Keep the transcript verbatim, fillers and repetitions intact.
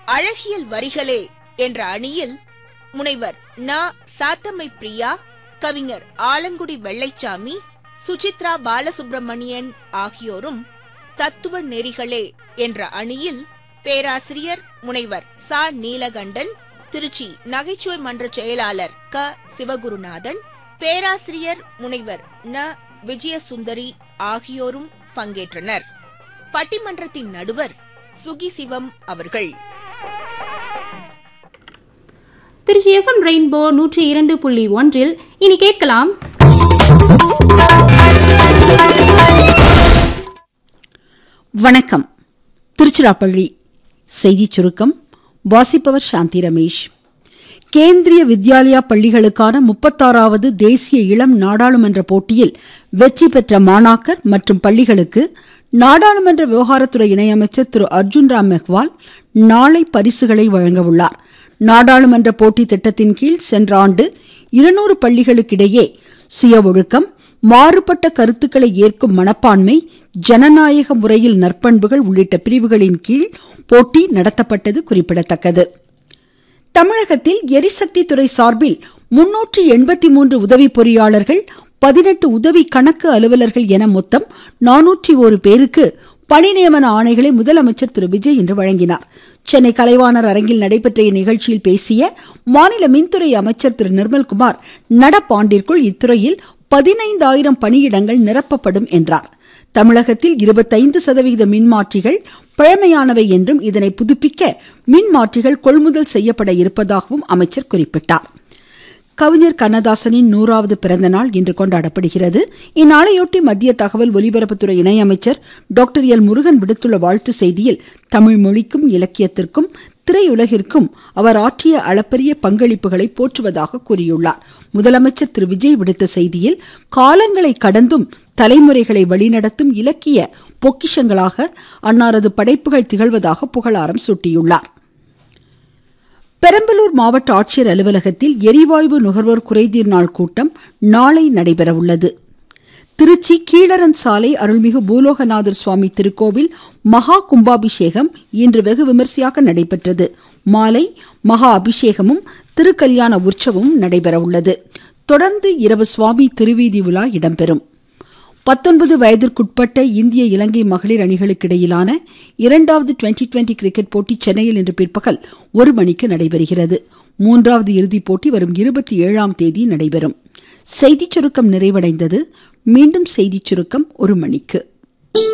அழகியல் வரிகளே என்ற அணியில் முனைவர் நா. சாத்தம்மை பிரியா, கவிஞர் ஆலங்குடி வெள்ளைச்சாமி, சுசித்ரா பாலசுப்ரமணியன் ஆகியோரும், தத்துவ நெறிகளே என்ற அணியில் பேராசிரியர் முனைவர் சா. நீலகண்டன், திருச்சி நகைச்சுவை மன்ற செயலாளர் க. சிவகுருநாதன், பேராசிரியர் முனைவர் ந. விஜயசுந்தரி ஆகியோரும் பங்கேற்றனர். பட்டிமன்றத்தின் நடுவர் சுகி சிவம் அவர்கள். திருச்சி எஃப் எம் ரெயின்போ நூற்றி இரண்டு புள்ளி ஒன்றில் இனி கேட்கலாம் வணக்கம். திருச்சிராப்பள்ளி செய்தி சுருக்கம் வாசிப்பவர் சாந்தி ரமேஷ். கேந்திரிய வித்யாலயா பள்ளிகளுக்கான முப்பத்தாறாவது தேசிய இளம் நாடாளுமன்ற போட்டியில் வெற்றி பெற்ற மாணாக்கர் மற்றும் பள்ளிகளுக்கு நாடாளுமன்ற விவகாரத்துறை இணையமைச்சர் திரு அர்ஜுன் ராம் மெஹ்வால் நாளை பரிசுகளை வழங்க உள்ளார். நாடாளுமன்ற போட்டி திட்டத்தின் கீழ் சென்ற ஆண்டு இருநூறு பள்ளிகளுக்கிடையே சுய ஒழுக்கம், மாறுபட்ட கருத்துக்களை ஏற்கும் மனப்பான்மை, ஜனநாயக முறையில் நற்பண்புகள் உள்ளிட்ட பிரிவுகளின் கீழ் போட்டி நடத்தப்பட்டது குறிப்பிடத்தக்கது. தமிழகத்தில் எரிசக்தி துறை சார்பில் முன்னூற்று எண்பத்தி மூன்று உதவி பொறியாளர்கள், பதினெட்டு உதவி கணக்கு அலுவலர்கள் என மொத்தம் நானூற்றி ஒரு பேருக்கு பணி நியமன ஆணைகளை முதலமைச்சர் திரு விஜய் இன்று வழங்கினார். சென்னை கலைவாணர் அரங்கில் நடைபெற்ற இந்நிகழ்ச்சியில் பேசிய மாநில மின்துறை அமைச்சர் திரு நிர்மல்குமார், நடப்பாண்டிற்குள் இத்துறையில் பதினைந்தாயிரம் பணியிடங்கள் நிரப்பப்படும் என்றார். தமிழகத்தில் இருபத்தைந்து சதவீத மின்மாற்றிகள் பழமையானவை என்றும் இதனை புதுப்பிக்க மின்மாற்றிகள் கொள்முதல் செய்யப்பட இருப்பதாகவும் அமைச்சர் குறிப்பிட்டார். கவிஞர் கண்ணதாசனின் நூறாவது பிறந்த நாள் இன்று கொண்டாடப்படுகிறது. இந்நாளையொட்டி மத்திய தகவல் ஒலிபரப்புத்துறை இணையமைச்சர் டாக்டர் எல் முருகன் விடுத்துள்ள வாழ்த்து செய்தியில், தமிழ் மொழிக்கும் இலக்கியத்திற்கும் திரையுலகிற்கும் அவர் ஆற்றிய அளப்பரிய பங்களிப்புகளை போற்றுவதாக கூறியுள்ளார். முதலமைச்சர் திரு விஜய் விடுத்த செய்தியில், காலங்களை கடந்தும் தலைமுறைகளை வழிநடத்தும் இலக்கிய பொக்கிஷங்களாக அன்னாரது படைப்புகள் திகழ்வதாக புகழாரம் சூட்டியுள்ளார். பெரம்பலூர் மாவட்ட ஆட்சியர் அலுவலகத்தில் எரிவாயு நுகர்வோர் குறைதீர் நாள் கூட்டம் நாளை நடைபெறவுள்ளது. திருச்சி கீழரன் சாலை அருள்மிகு பூலோகநாதர் சுவாமி திருக்கோவில் மகா கும்பாபிஷேகம் இன்று வெகு விமர்சையாக நடைபெற்றது. மாலை மகா அபிஷேகமும் திருக்கல்யாண உற்சவமும் நடைபெறவுள்ளது. தொடர்ந்து இரவு சுவாமி திருவீதி உலா இடம்பெறும். பத்தொன்பது வயதிற்குட்பட்ட இந்திய இலங்கை மகளிர் அணிகளுக்கிடையிலான இரண்டாவது டுவெண்டி டுவெண்டி கிரிக்கெட் போட்டி சென்னையில் இன்று பிற்பகல் ஒரு மணிக்கு நடைபெறுகிறது. மூன்றாவது இறுதிப் போட்டி வரும் இருபத்தி ஏழாம் தேதி நடைபெறும். செய்திச் சுருக்கம் நிறைவடைந்தது. மீண்டும் செய்திச் சுருக்கம் ஒரு மணிக்கு.